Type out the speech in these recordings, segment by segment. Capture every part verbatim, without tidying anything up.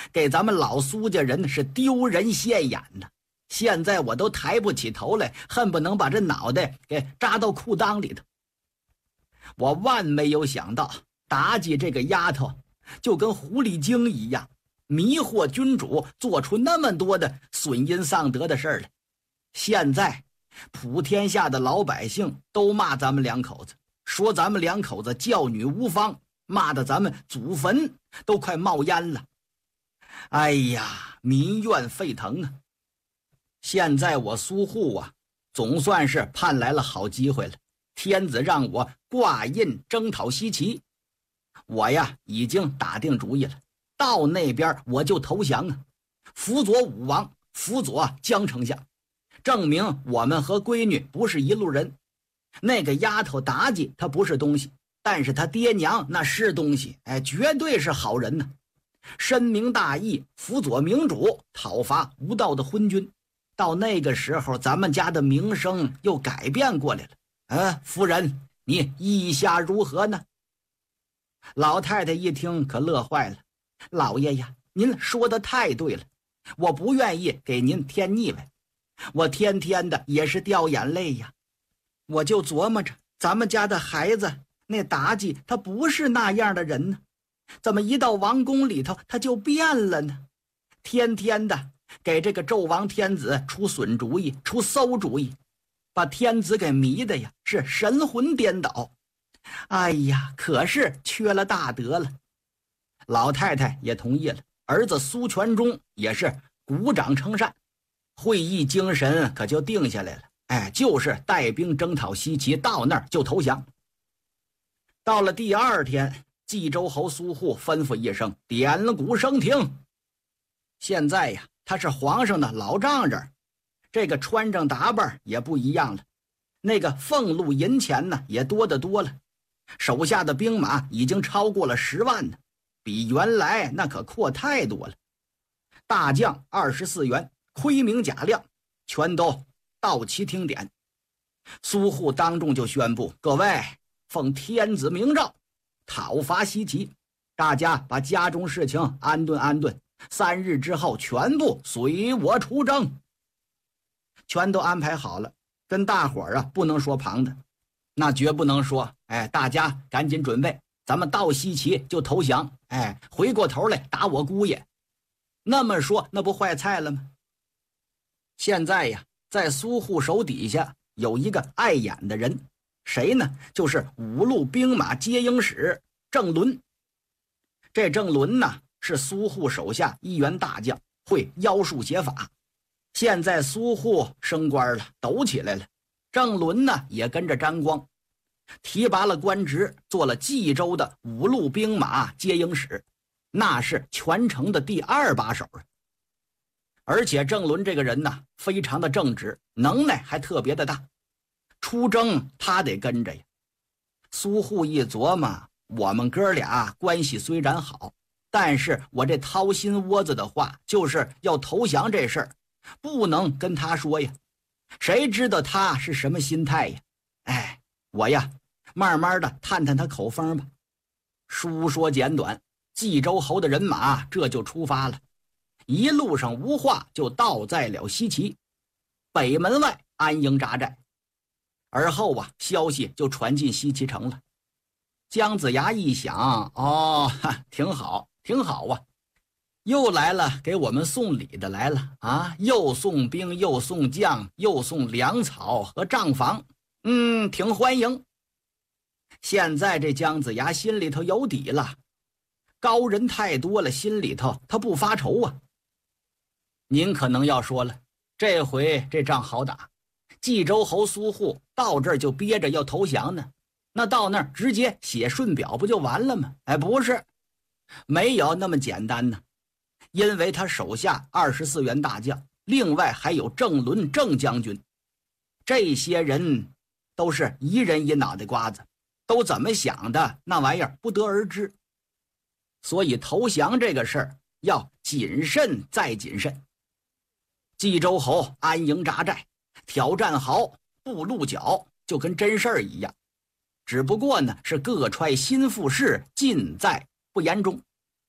给咱们老苏家人是丢人现眼呐！现在我都抬不起头来，恨不能把这脑袋给扎到裤裆里头。我万没有想到，妲己这个丫头就跟狐狸精一样，迷惑君主，做出那么多的损阴丧德的事儿来。现在普天下的老百姓都骂咱们两口子，说咱们两口子教女无方，骂得咱们祖坟都快冒烟了。哎呀，民怨沸腾啊！现在我苏护啊，总算是盼来了好机会了。天子让我挂印征讨西岐，我呀已经打定主意了，到那边我就投降啊，辅佐武王，辅佐江丞相，证明我们和闺女不是一路人。那个丫头妲己她不是东西，但是她爹娘那是东西，哎，绝对是好人呢。深明大义，辅佐明主，讨伐无道的昏君。到那个时候，咱们家的名声又改变过来了。啊，夫人，你意下如何呢？老太太一听可乐坏了。老爷呀，您说的太对了，我不愿意给您添腻歪，我天天的也是掉眼泪呀。我就琢磨着，咱们家的孩子那妲己她不是那样的人呢，怎么一到王宫里头她就变了呢？天天的给这个纣王天子出损主意，出馊主意，把天子给迷的呀是神魂颠倒。哎呀，可是缺了大德了。老太太也同意了，儿子苏全忠也是鼓掌称善，会议精神可就定下来了。哎，就是带兵征讨西岐，到那儿就投降。到了第二天，冀州侯苏护吩咐一声，点鼓升庭。现在呀，他是皇上的老丈人，这个穿上打扮也不一样了，那个俸禄银钱呢也多得多了，手下的兵马已经超过了十万呢，比原来那可阔太多了。大将二十四员，盔明甲亮，全都到齐听点。苏护当众就宣布，各位，奉天子明诏，讨伐西岐，大家把家中事情安顿安顿，三日之后全部随我出征。全都安排好了，跟大伙儿啊不能说旁的，那绝不能说，哎，大家赶紧准备，咱们到西岐就投降，哎，回过头来打我姑爷。那么说那不坏菜了吗？现在呀，在苏护手底下有一个碍眼的人，谁呢？就是五路兵马接应使郑伦。这郑伦呢是苏护手下一员大将，会妖术写法。现在苏护升官了，抖起来了，郑伦呢也跟着沾光，提拔了官职，做了冀州的五路兵马接应使，那是全城的第二把手。而且郑伦这个人呢非常的正直，能耐还特别的大，出征他得跟着呀。苏护一琢磨，我们哥俩关系虽然好，但是我这掏心窝子的话就是要投降这事儿不能跟他说呀，谁知道他是什么心态呀？哎，我呀慢慢的探探他口风吧。书说简短，冀州侯的人马这就出发了，一路上无话就到在了西岐，北门外安营扎寨。而后啊，消息就传进西岐城了。姜子牙一想，哦，哈，挺好挺好啊，又来了给我们送礼的来了啊！又送兵又送将又送粮草和账房，嗯，挺欢迎。现在这姜子牙心里头有底了，高人太多了，心里头他不发愁啊。您可能要说了，这回这仗好打，冀州侯苏护到这儿就憋着要投降呢，那到那儿直接写顺表不就完了吗？哎，不是，没有那么简单呢。因为他手下二十四员大将，另外还有郑伦郑将军，这些人都是一人一脑袋瓜子，都怎么想的那玩意儿不得而知。所以投降这个事儿要谨慎再谨慎。冀州侯安营扎寨，挑战好，布路脚，就跟真事儿一样，只不过呢是各揣心腹事，尽在不言中。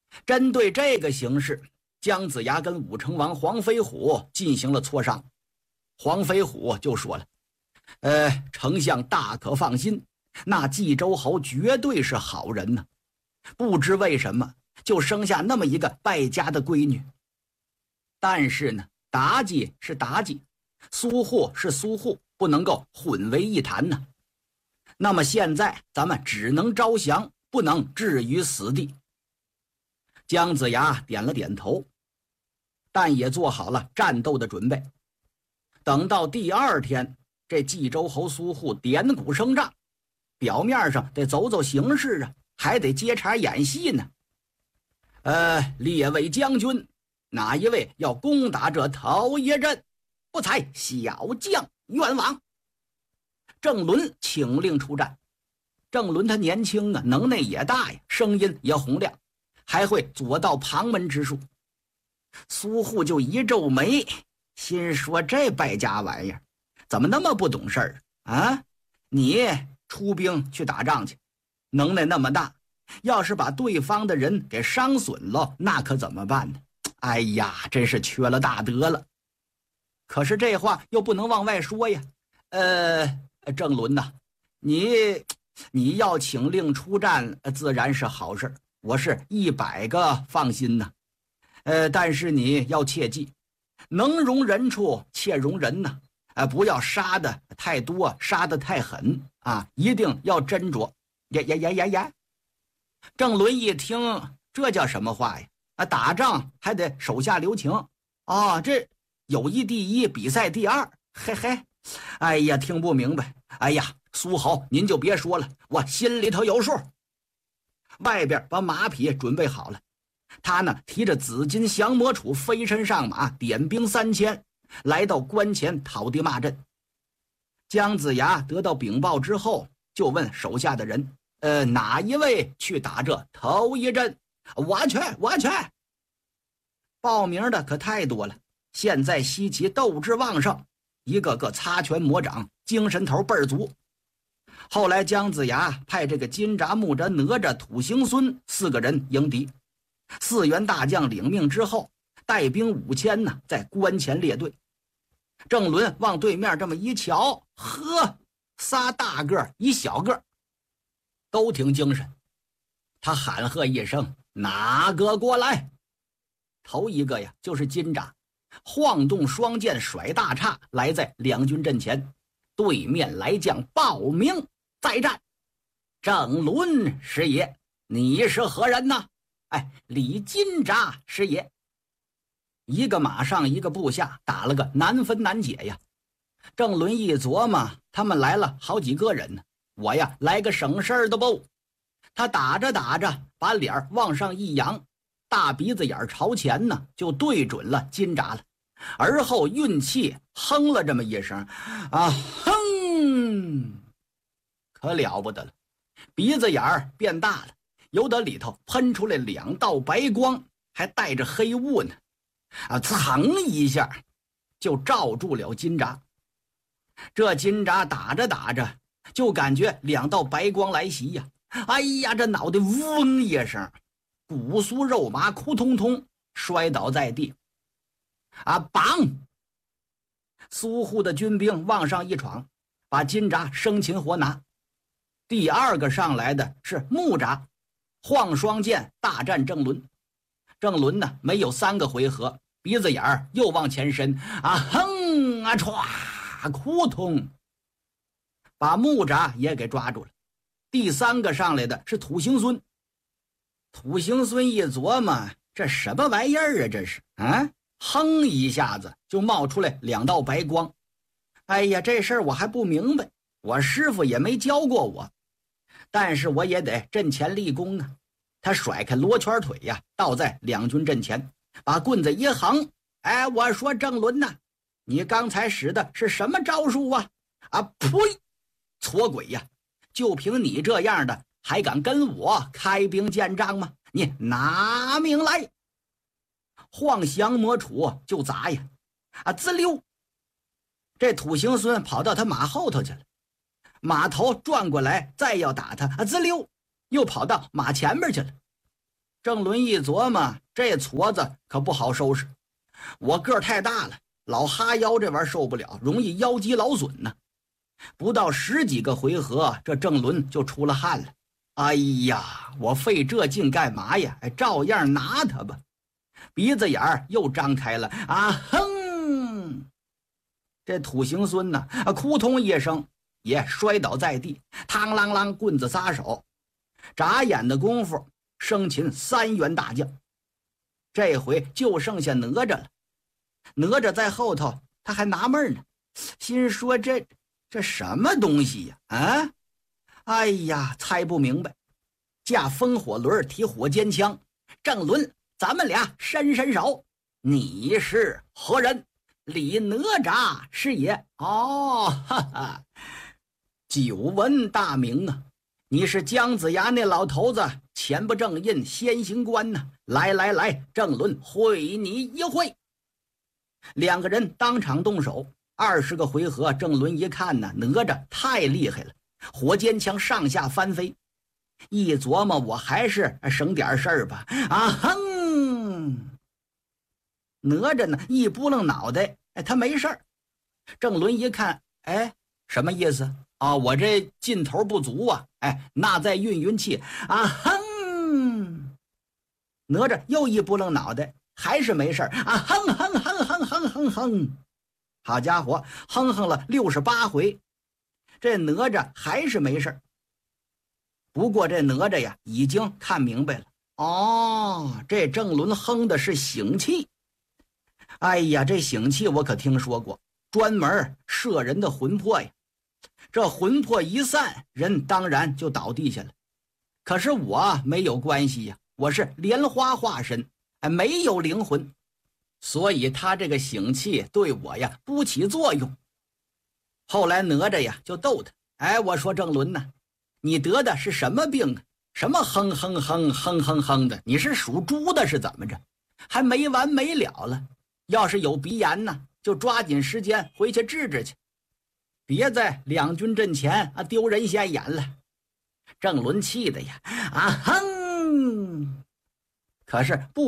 针对这个形势，姜子牙跟武成王黄飞虎进行了磋商。黄飞虎就说了：呃，丞相大可放心，那冀州侯绝对是好人呢。不知为什么就生下那么一个败家的闺女。但是呢，妲己是妲己，苏护是苏护，不能够混为一谈呢。那么现在咱们只能招降，不能置于死地。姜子牙点了点头，但也做好了战斗的准备。等到第二天，这冀州侯苏护点鼓声仗，表面上得走走形势啊，还得接茬演戏呢。呃，列位将军，哪一位要攻打这头一阵？不才小将愿往。郑伦请令出战。郑伦他年轻啊，能耐也大呀，声音也洪亮，还会左道旁门之术。苏护就一皱眉，心说这败家玩意儿怎么那么不懂事儿啊？你出兵去打仗去，能耐那么大，要是把对方的人给伤损了，那可怎么办呢？哎呀，真是缺了大德了。可是这话又不能往外说呀。呃，郑伦呐，你你要请令出战，自然是好事，我是一百个放心呐。呃，但是你要切记，能容人处且容人呐，啊，不要杀的太多，杀的太狠啊，一定要斟酌。呀呀呀呀呀！郑伦一听，这叫什么话呀？啊，打仗还得手下留情啊！这友谊第一，比赛第二，嘿嘿，哎呀，听不明白。哎呀，苏侯您就别说了，我心里头有数。外边把马匹准备好了，他呢提着紫金降魔杵飞身上马，点兵三千，来到关前讨地骂阵。姜子牙得到禀报之后，就问手下的人：呃，哪一位去打这头一阵？我去，我去。报名的可太多了，现在西岐斗志旺盛，一个个擦拳魔掌，精神头倍儿足。后来姜子牙派这个金吒、木吒、哪吒、土行孙四个人迎敌，四员大将领命之后，带兵五千呢，在关前列队。郑伦往对面这么一瞧，呵，仨大个一小个，都挺精神。他喊喝一声：哪个过来？头一个呀，就是金吒，晃动双剑，甩大叉，来在两军阵前。对面来将报名再战。郑伦师爷，你是何人呢？哎，李金吒师爷。一个马上一个部下，打了个难分难解呀。郑伦一琢磨，他们来了好几个人呢，我呀来个省事儿的不。他打着打着，把脸往上一扬，大鼻子眼朝前呢，就对准了金吒了。而后运气哼了这么一声，啊哼，可了不得了，鼻子眼儿变大了，由得里头喷出来两道白光，还带着黑雾呢。啊，噌一下就罩住了金吒。这金吒打着打着，就感觉两道白光来袭呀！哎呀，这脑袋嗡一声，骨酥肉麻，哭通通摔倒在地。啊，绑！苏护的军兵往上一闯，把金吒生擒活拿。第二个上来的是木吒，晃双剑大战郑伦。郑伦呢，没有三个回合，鼻子眼儿又往前伸，啊哼啊歘，扑通，把木吒也给抓住了。第三个上来的是土行孙。土行孙一琢磨，这什么玩意儿啊？这是啊！哼一下子就冒出来两道白光。哎呀，这事儿我还不明白，我师傅也没教过我，但是我也得阵前立功啊。他甩开罗圈腿呀，倒在两军阵前，把棍子一横。哎，我说郑伦呐，你刚才使的是什么招数啊？啊，呸！错鬼呀！就凭你这样的，还敢跟我开兵见仗吗？你拿命来！晃降魔杵就砸呀！啊，滋溜！这土行孙跑到他马后头去了，马头转过来再要打他，啊，滋溜！又跑到马前面去了。 郑伦一琢磨，这矬子可不好收拾。我个儿太大了，老哈腰这玩意儿受不了，容易腰肌劳损呢。不到十几个回合，这郑伦就出了汗了。哎呀，我费这劲干嘛呀？照样拿他吧。鼻子眼儿又张开了，啊哼！这土行孙呢，啊，扑通一声也摔倒在地，嘡啷啷，棍子撒手。眨眼的功夫，生擒三员大将。这回就剩下哪吒了。哪吒在后头，他还纳闷呢，心说这这什么东西呀？啊，哎呀，猜不明白。驾风火轮，提火尖枪，郑伦，咱们俩伸伸手。你是何人？李哪吒是也。哦，哈哈，久闻大名啊！你是姜子牙那老头子，前不正印先行官呢。来来来，郑伦会你一会。两个人当场动手，二十个回合。郑伦一看呢，哪吒太厉害了，火尖枪上下翻飞。一琢磨，我还是省点事儿吧。啊哼！哪吒呢，一拨楞脑袋，哎，他没事儿。郑伦一看，哎，什么意思啊？我这劲头不足啊，哎，那再运运气。啊哼！哪吒又一拨楞脑袋，还是没事儿。啊哼哼哼哼哼哼哼！好家伙，哼哼了六十八回，这哪吒还是没事儿。不过这哪吒呀，已经看明白了。哦，这郑伦哼的是醒气。哎呀，这醒气我可听说过，专门摄人的魂魄呀。这魂魄一散，人当然就倒地下了。可是我没有关系呀，我是莲花化身，哎，没有灵魂，所以他这个醒气对我呀不起作用。后来哪吒呀就逗他，哎，我说郑伦呢，你得的是什么病啊？什么哼哼哼哼哼哼的？你是属猪的是怎么着？还没完没了了。要是有鼻炎呢，就抓紧时间回去治治去，别在两军阵前啊丢人现眼了。郑伦气的呀，啊哼！可是不